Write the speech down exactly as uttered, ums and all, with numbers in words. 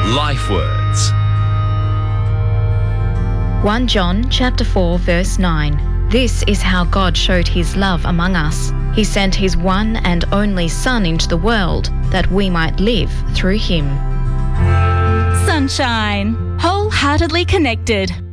Life Words. First John chapter four verse nine. This is how God showed his love among us. He sent his one and only Son into the world that we might live through him. Sunshine. Wholeheartedly connected.